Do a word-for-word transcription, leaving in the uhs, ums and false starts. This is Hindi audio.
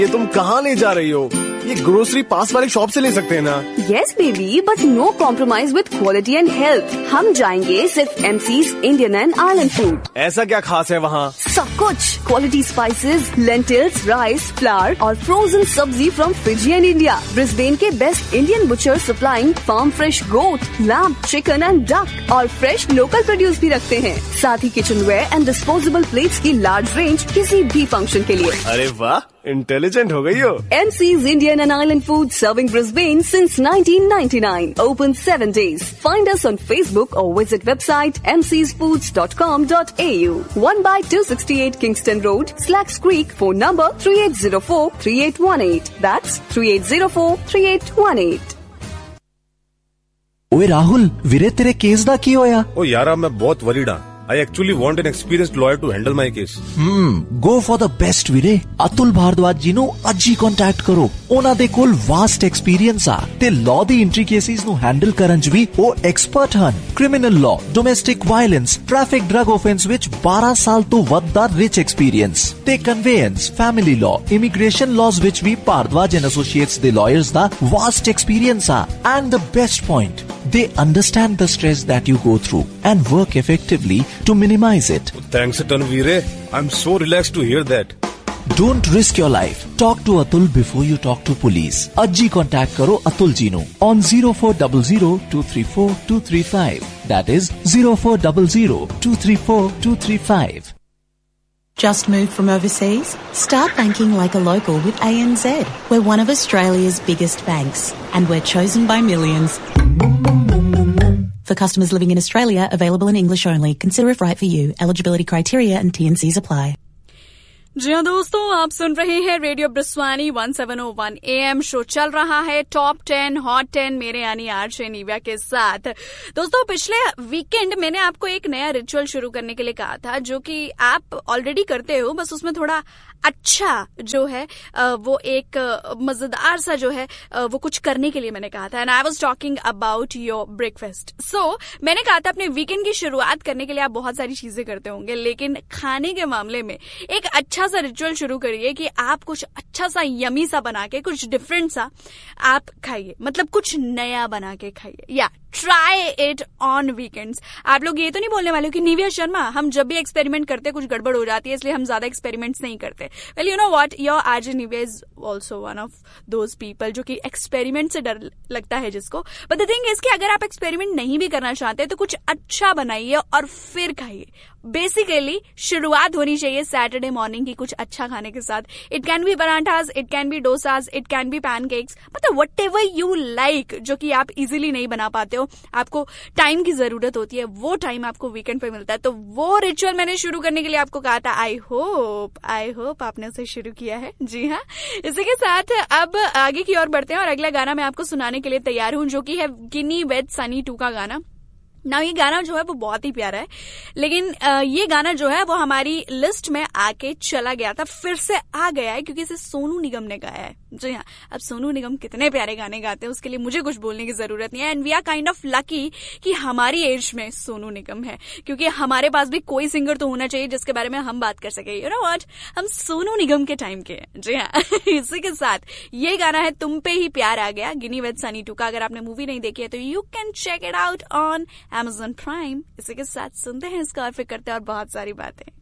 ये तुम कहाँ ले जा रही हो? ये ग्रोसरी पास वाली शॉप से ले सकते हैं ना? Yes baby, but no compromise with quality and health. हम जाएंगे सिर्फ MCs Indian and island food. ऐसा क्या खास है वहाँ? सब कुछ, quality spices, lentils, rice, flower और फ्रोजन सब्जी from Fiji and India. Brisbane के best Indian butcher supplying farm fresh goat, lamb, chicken and duck और फ्रेश लोकल प्रोड्यूस भी रखते हैं। साथ ही kitchen where and disposable plates की लार्ज रेंज किसी भी फंक्शन के लिए। अरे वाह, इंटेलिजेंट हो गई हो। MCs Indian and island food serving Brisbane since nineteen ninety nine. Open seven days. Find us on Facebook or visit website m c s foods dot com dot a u. one by two sixty-eight Kingston Road, Slacks Creek. Phone number three eight zero four three eight one eight. That's three eight zero four three eight one eight. ओए राहुल, वीरे तेरे केस दा की होया? ओ यारा, मैं बहुत वरीड हां। I actually want an experienced lawyer to handle my case. Hmm, go for the best ਵੀਰੇ। ਅਤੁਲ ਭਾਰਦਵਾਜ ਜੀ ਨੂੰ ਅੱਜ ਹੀ ਕੰਟੈਕਟ ਕਰੋ। ਉਹਨਾਂ ਦੇ ਕੋਲ ਵਾਸਟ ਐਕਸਪੀਰੀਅੰਸ ਆ ਤੇ ਲਾਅ ਦੀ ਇੰਟ੍ਰਿਕੇਸੀਜ਼ ਨੂੰ ਹੈਂਡਲ ਕਰਨ 'ਚ ਵੀ ਉਹ ਐਕਸਪਰਟ ਹਨ। Criminal law, domestic violence, traffic drug offence ਵਿੱਚ ਬਾਰਾਂ ਸਾਲ ਤੋਂ ਵੱਧ ਦਾ ਰਿਚ ਐਕਸਪੀਰੀਅੰਸ ਤੇ ਕਨਵੇਅੰਸ, ਫੈਮਿਲੀ ਲਾਅ, ਇਮੀਗ੍ਰੇਸ਼ਨ ਲਾਜ਼ ਵਿੱਚ ਵੀ ਭਾਰਦਵਾਜ ਐਂਡ ਐਸੋਸੀਏਟਸ ਦੇ ਲਾਇਰਸ ਦਾ ਵਾਸਟ ਐਕਸਪੀਰੀਅੰਸ ਆ। And the best point, they understand the stress that you go through and work effectively to minimize it. Thanks a ton, Veere. I'm so relaxed to hear that. Don't risk your life. Talk to Atul before you talk to police. Ajji contact karo Atul ji nu on zero four zero zero two three four two three five. That is zero four zero zero two three four two three five. Just moved from overseas? Start banking like a local with A N Z. We're one of Australia's biggest banks and we're chosen by millions. For customers living in Australia, available in English only. Consider if right for you. Eligibility criteria and T and Cs apply. जी हाँ दोस्तों, आप सुन रहे हैं radio ब्रिस्वानी one seven O one A M. Show चल रहा है टॉप टेन हॉट टेन मेरे यानी आरजे निव्या के साथ। दोस्तों, पिछले वीकेंड मैंने आपको एक नया रिचुअल शुरू करने के लिए कहा था, जो कि आप ऑलरेडी करते हो, बस उसमें थोड़ा अच्छा जो है वो एक मजेदार सा जो है वो कुछ करने के लिए मैंने कहा था। And I was talking about your breakfast. सो मैंने कहा था अपने वीकेंड की शुरुआत करने के लिए आप बहुत सारी चीजें करते होंगे, लेकिन खाने के मामले में एक अच्छा सा रिचुअल शुरू करिए कि आप कुछ अच्छा सा यमी सा बना के, कुछ डिफरेंट सा आप खाइए, मतलब कुछ नया बना के खाइए। या ट्राई इट ऑन वीकेंड्स। आप लोग ये तो नहीं बोलने वाले हो कि निव्या शर्मा, हम जब भी एक्सपेरिमेंट करते कुछ गड़बड़ हो जाती है इसलिए हम ज्यादा एक्सपेरिमेंट्स नहीं करते। Well, you know what, your RJ Nivea is also one of those people जो कि एक्सपेरिमेंट से डर लगता है जिसको। बट द थिंग इज कि अगर आप एक्सपेरिमेंट नहीं भी करना चाहते तो कुछ अच्छा बनाइए और फिर खाइए। बेसिकली शुरुआत होनी चाहिए सैटरडे मॉर्निंग की कुछ अच्छा खाने के साथ। It can be परांठास, it can be dosas, it can be pancakes, मतलब वट एवर यू लाइक, जो कि आप इजीली नहीं बना पाते हो, आपको टाइम की जरूरत होती है, वो टाइम आपको वीकेंड पे मिलता है। तो वो रिचुअल मैंने शुरू करने के लिए आपको कहा था। आई होप आई होप आपने उसे शुरू किया है। जी हाँ, इसी के साथ अब आगे की ओर बढ़ते हैं और अगला गाना मैं आपको सुनाने के लिए तैयार हूं, जो कि है गिनी विद सनी टू का गाना। ना ये गाना जो है वो बहुत ही प्यारा है, लेकिन ये गाना जो है वो हमारी लिस्ट में आके चला गया था, फिर से आ गया है क्योंकि इसे सोनू निगम ने गाया है। जी हाँ, अब सोनू निगम कितने प्यारे गाने गाते हैं उसके लिए मुझे कुछ बोलने की जरूरत नहीं है। And we are kind of lucky कि हमारी एज में सोनू निगम है, क्योंकि हमारे पास भी कोई सिंगर तो होना चाहिए जिसके बारे में हम बात कर सके। यू नो व्हाट, हम सोनू निगम के टाइम के। जी हाँ, इसी के साथ ये गाना है तुम पे ही प्यार आ गया, गिनी विद सनी टू का। अगर आपने मूवी नहीं देखी है तो you can check it out on Amazon Prime। इसी के साथ सुनते हैं इसका और फिर करते हैं और बहुत सारी बातें।